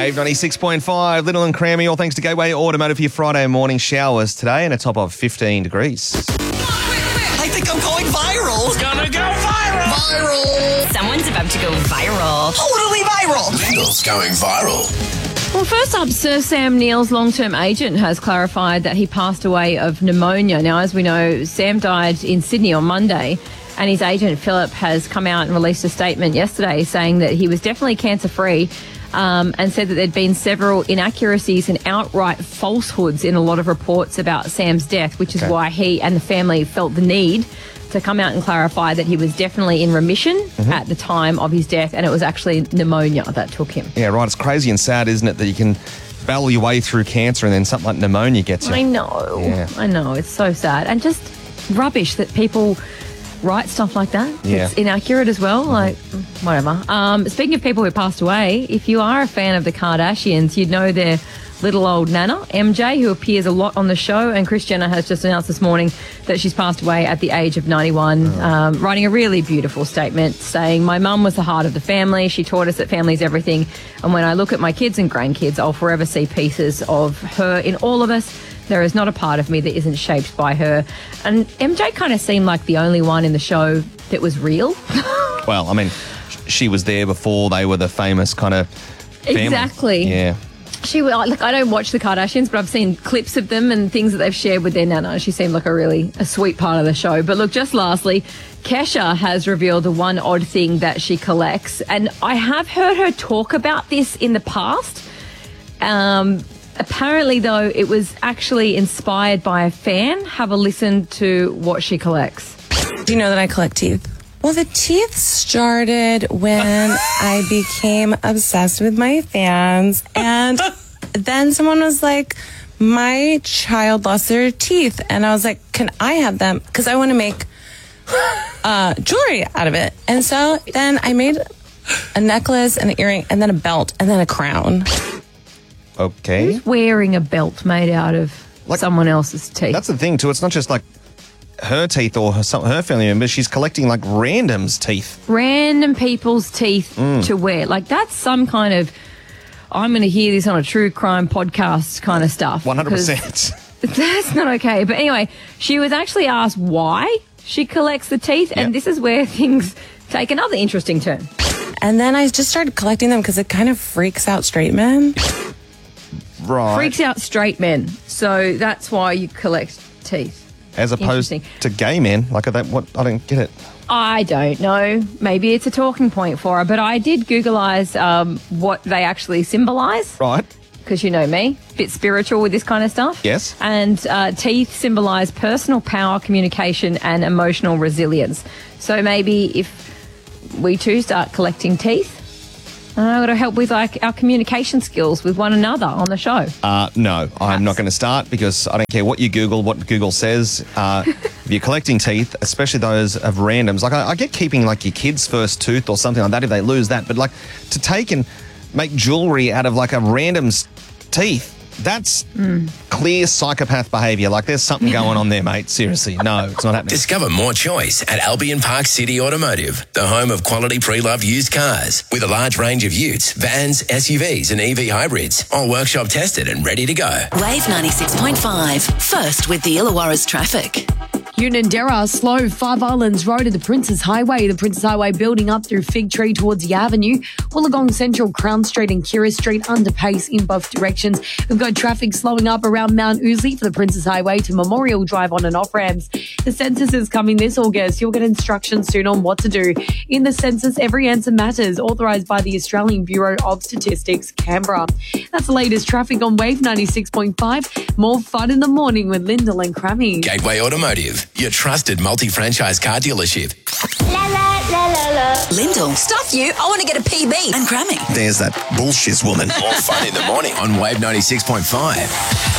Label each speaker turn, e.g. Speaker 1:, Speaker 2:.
Speaker 1: Wave 96.5, Little and Crammy, all thanks to Gateway Automotive for your Friday morning showers today and a top of 15 degrees.
Speaker 2: I think I'm going viral.
Speaker 3: It's gonna go viral.
Speaker 2: Viral.
Speaker 4: Someone's about to go viral.
Speaker 2: Totally viral.
Speaker 3: Lyndall's going viral.
Speaker 5: Well, first up, Sir Sam Neill's long-term agent has clarified that he passed away of pneumonia. Now, as we know, Sam died in Sydney on Monday, and his agent, Philip, has come out and released a statement yesterday saying that he was definitely cancer-free and said that there'd been several inaccuracies and outright falsehoods in a lot of reports about Sam's death, which is why he and the family felt the need to come out and clarify that he was definitely in remission at the time of his death, and it was actually pneumonia that took him.
Speaker 1: Yeah, right. It's crazy and sad, isn't it, that you can battle your way through cancer and then something like pneumonia gets you.
Speaker 5: I know.
Speaker 1: Yeah.
Speaker 5: I know. It's so sad. And just rubbish that people write stuff like that.
Speaker 1: Yeah.
Speaker 5: It's inaccurate as well. Like, whatever. Speaking of people who passed away, if you are a fan of the Kardashians, you'd know their little old nana, MJ, who appears a lot on the show, and Kris Jenner has just announced this morning that she's passed away at the age of 91, writing a really beautiful statement saying, "My mum was the heart of the family. She taught us that family is everything. And when I look at my kids and grandkids, I'll forever see pieces of her in all of us. There is not a part of me that isn't shaped by her." And MJ kind of seemed like the only one in the show that was real.
Speaker 1: Well, I mean, she was there before they were the famous kind of family.
Speaker 5: Exactly.
Speaker 1: Yeah.
Speaker 5: She, like, I don't watch the Kardashians, but I've seen clips of them and things that they've shared with their nana. She seemed like a sweet part of the show. But look, just lastly, Kesha has revealed the one odd thing that she collects. And I have heard her talk about this in the past. Apparently, though, it was actually inspired by a fan. Have a listen to what she collects.
Speaker 6: Do you know that I collect teeth? Well, the teeth started when I became obsessed with my fans. And then someone was like, my child lost their teeth. And I was like, can I have them? Because I want to make jewelry out of it. And so then I made a necklace and an earring and then a belt and then a crown.
Speaker 1: Okay.
Speaker 5: Who's wearing a belt made out of someone else's teeth?
Speaker 1: That's the thing, too. It's not just like her teeth or her family members. She's collecting like random's teeth.
Speaker 5: Random people's teeth to wear. Like, that's some kind of, I'm going to hear this on a true crime podcast kind of stuff.
Speaker 1: 100%.
Speaker 5: That's not okay. But anyway, she was actually asked why she collects the teeth, and this is where things take another interesting turn.
Speaker 6: And then I just started collecting them because it kind of freaks out straight men.
Speaker 1: Right.
Speaker 5: Freaks out straight men. So that's why you collect teeth.
Speaker 1: As opposed to gay men. Like, I don't get it.
Speaker 5: I don't know. Maybe it's a talking point for her. But I did Googlise what they actually symbolise.
Speaker 1: Right.
Speaker 5: Because you know me, a bit spiritual with this kind of stuff.
Speaker 1: Yes.
Speaker 5: And teeth symbolise personal power, communication and emotional resilience. So maybe if we too start collecting teeth, I've got to help with like our communication skills with one another on the show.
Speaker 1: No, I'm not going to start because I don't care what you Google, what Google says. If you're collecting teeth, especially those of randoms, like I get keeping like your kid's first tooth or something like that if they lose that, but like to take and make jewelry out of like a random's teeth, that's clear psychopath behaviour. Like there's something going on there, mate. Seriously, no, it's not happening.
Speaker 3: Discover more choice at Albion Park City Automotive, the home of quality pre-loved used cars with a large range of utes, vans, SUVs and EV hybrids, all workshop tested and ready to go.
Speaker 4: Wave 96.5, first with the Illawarra's traffic.
Speaker 7: Unanderra, slow, Five Islands Road to the Princes Highway. The Princes Highway building up through Fig Tree towards the Avenue. Wollongong Central, Crown Street and Kira Street under pace in both directions. We've got traffic slowing up around Mount Ousley for the Princes Highway to Memorial Drive on and off ramps. The census is coming this August. You'll get instructions soon on what to do. In the census, every answer matters. Authorised by the Australian Bureau of Statistics, Canberra. That's the latest traffic on Wave 96.5. More fun in the morning with Lyndall and Crammy.
Speaker 3: Gateway Automotive, your trusted multi-franchise car dealership.
Speaker 8: La la la la la.
Speaker 4: Lyndall, stuff you. I want to get a PB. And Crammy.
Speaker 1: There's that bullshit woman.
Speaker 3: More fun in the morning on Wave 96.5.